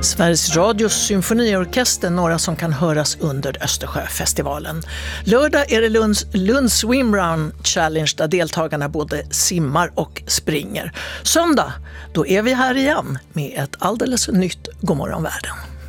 Sveriges Radios symfoniorkester, några som kan höras under Östersjöfestivalen. Lördag är det Lunds Swim Run Challenge där deltagarna både simmar och springer. Söndag, då är vi här igen med ett alldeles nytt Godmorgon världen.